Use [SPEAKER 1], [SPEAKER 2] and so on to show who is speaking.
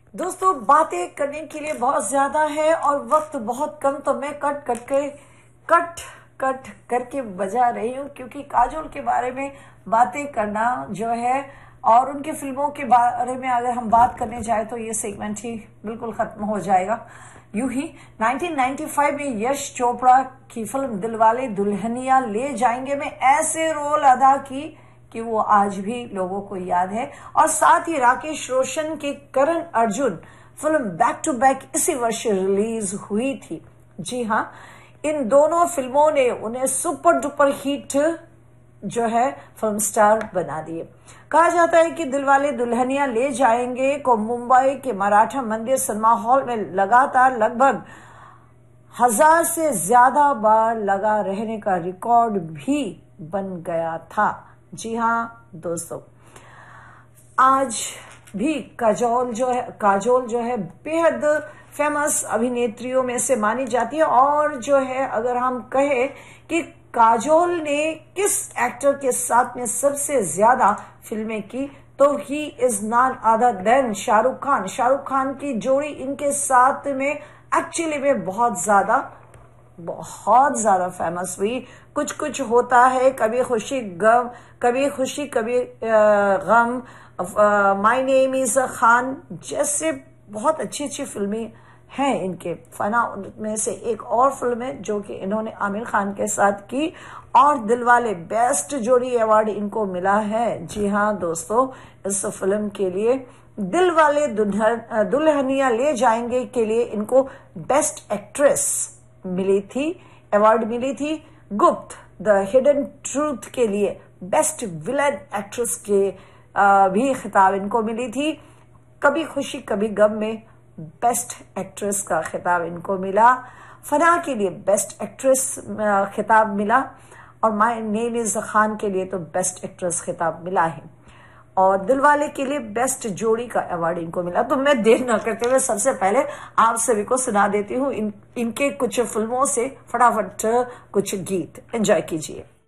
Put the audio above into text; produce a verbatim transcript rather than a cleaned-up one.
[SPEAKER 1] दोस्तों बातें करने के लिए बहुत ज्यादा है और वक्त बहुत कम, तो मैं कट कट के कट कट करके बजा रही हूँ, क्योंकि काजोल के बारे में बातें करना जो है और उनकी फिल्मों के बारे में अगर हम बात करने जाए तो ये सेगमेंट ही बिल्कुल खत्म हो जाएगा। यूं ही नाइनटीन नाइंटी फाइव में यश चोपड़ा की फिल्म दिलवाले दुल्हनिया ले जाएंगे में ऐसे रोल अदा की कि वो आज भी लोगों को याद है। और साथ ही राकेश रोशन की Karan Arjun film back to back इसी वर्ष रिलीज हुई थी। जी हाँ, इन दोनों फिल्मों ने उन्हें सुपर डुपर हिट जो है फिल्म स्टार बना दिए। कहा जाता है कि दिलवाले दुल्हनिया ले जाएंगे को मुंबई के मराठा मंदिर सिनेमा हॉल में लगातार लगभग हजार से ज्यादा बार लगा रहने का रिकॉर्ड भी बन गया था। जी हाँ दोस्तों, आज भी काजोल जो है काजोल जो है बेहद फेमस अभिनेत्रियों में से मानी जाती है। और जो है अगर हम कहें कि काजोल ने किस एक्टर के साथ में सबसे ज्यादा फिल्में की, तो he is none other than Shahrukh Khan. Shahrukh Khan की जोड़ी इनके साथ में एक्चुअली में बहुत ज्यादा बहुत ज्यादा फेमस हुई। कुछ कुछ होता है, कभी खुशी गम कभी खुशी कभी गम, माय नेम इज खान जैसे बहुत अच्छी अच्छी फिल्में हैं इनके। फना में से एक और फिल्म है जो कि इन्होंने आमिर खान के साथ की और दिलवाले बेस्ट जोड़ी अवार्ड इनको मिला है। जी हाँ दोस्तों, इस फिल्म के लिए दिलवाले दुल्हनिया ले जाएंगे के लिए इनको बेस्ट एक्ट्रेस मिली थी, अवार्ड मिली थी। गुप्त द हिडन ट्रूथ के लिए बेस्ट विलन एक्ट्रेस के आ, भी खिताब इनको मिली थी। कभी खुशी कभी गम में बेस्ट एक्ट्रेस का खिताब इनको मिला। फना के लिए बेस्ट एक्ट्रेस खिताब मिला और माय नेम इज खान के लिए तो बेस्ट एक्ट्रेस खिताब मिला है। और दिलवाले के लिए बेस्ट जोड़ी का अवार्ड इनको मिला। तो मैं देर न करते हुए सबसे पहले आप सभी को सुना देती हूँ इन, इनके कुछ फिल्मों से फटाफट कुछ गीत। एंजॉय कीजिए।